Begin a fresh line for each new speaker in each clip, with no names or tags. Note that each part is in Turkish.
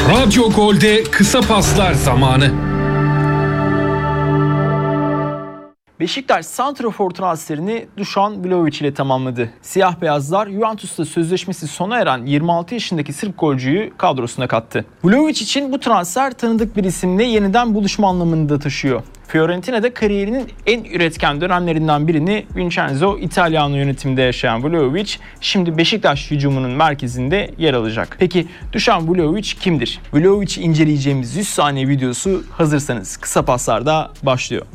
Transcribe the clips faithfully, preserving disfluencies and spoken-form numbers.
Radyo Gol'de kısa paslar zamanı.
Beşiktaş santrafor transferini Dušan Vlahović ile tamamladı. Siyah beyazlar Juventus'ta sözleşmesi sona eren yirmi altı yaşındaki Sırp golcüyü kadrosuna kattı. Vlahović için bu transfer tanıdık bir isimle yeniden buluşma anlamını da taşıyor. Fiorentina'da kariyerinin en üretken dönemlerinden birini Vincenzo Italiano yönetiminde yaşayan Vlahović şimdi Beşiktaş hücumunun merkezinde yer alacak. Peki Dušan Vlahović kimdir? Vlahović'i inceleyeceğimiz yüz saniye videosu hazırsanız kısa paslarda başlıyor.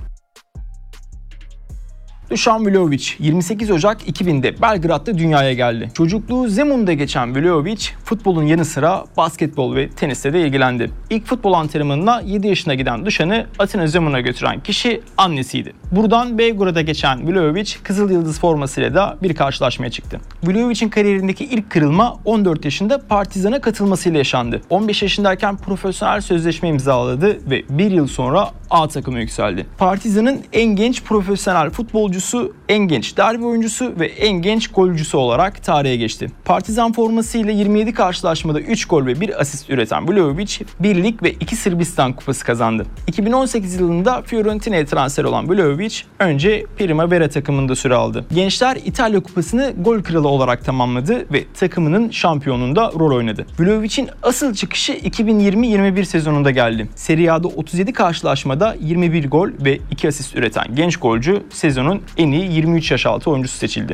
Dušan Vlahović yirmi sekiz Ocak iki binde Belgrad'da dünyaya geldi. Çocukluğu Zemun'da geçen Vlahović futbolun yanı sıra basketbol ve tenisle de ilgilendi. İlk futbol antrenmanına yedi yaşına giden Dušan'ı Atina Zemun'a götüren kişi annesiydi. Buradan Belgrad'a geçen Vlahović Kızıl Yıldız formasıyla da bir karşılaşmaya çıktı. Vlahović'in kariyerindeki ilk kırılma on dört yaşında Partizan'a katılmasıyla yaşandı. on beş yaşındayken profesyonel sözleşme imzaladı ve bir yıl sonra A takıma yükseldi. Partizan'ın en genç profesyonel futbolcusu, en genç derbi oyuncusu ve en genç golcüsü olarak tarihe geçti. Partizan formasıyla yirmi yedi karşılaşmada üç gol ve bir asist üreten Vlahović bir lig ve iki Sırbistan kupası kazandı. iki bin on sekiz yılında Fiorentina'ya transfer olan Vlahović önce Primavera takımında süre aldı. Gençler İtalya kupasını gol kralı olarak tamamladı ve takımının şampiyonluğunda rol oynadı. Vlahović'in asıl çıkışı iki bin yirmi yirmi bir sezonunda geldi. Serie A'da otuz yedi karşılaşmada yirmi bir gol ve iki asist üreten genç golcü sezonun en iyi yirmi üç yaş altı oyuncusu seçildi.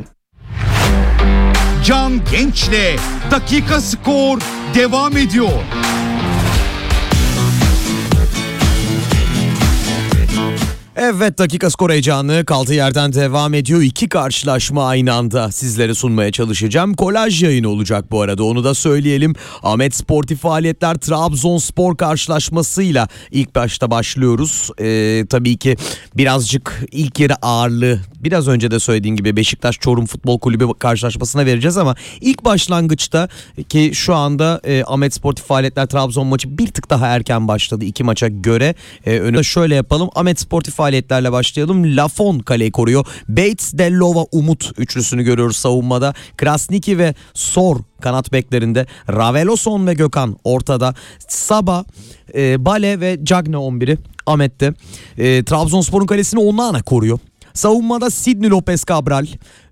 Can Genç'le Dakika Skor devam ediyor. Evet, dakika skor heyecanı kaldığı yerden devam ediyor. İki karşılaşma aynı anda sizlere sunmaya çalışacağım. Kolaj yayını olacak bu arada, onu da söyleyelim. Ahmet Sportif Faaliyetler Trabzonspor karşılaşmasıyla ilk başta başlıyoruz. Ee, tabii ki birazcık ilk yarı ağırlığı biraz önce de söylediğim gibi Beşiktaş Çorum Futbol Kulübü karşılaşmasına vereceğiz ama ilk başlangıçta ki şu anda e, Ahmet Sportif Faaliyetler Trabzon maçı bir tık daha erken başladı iki maça göre. E, önü şöyle yapalım. Ahmet Sportif Faaliyetlerle başlayalım. Lafon kaleyi koruyor. Bates, Dellova, Umut üçlüsünü görüyoruz savunmada. Krasniki ve Sor kanat beklerinde. Raveloson ve Gökhan ortada. Saba, e, Bale ve Cagne on biri Ahmet'te. E, Trabzonspor'un kalesini Onana koruyor. Savunmada Sidney Lopez Cabral,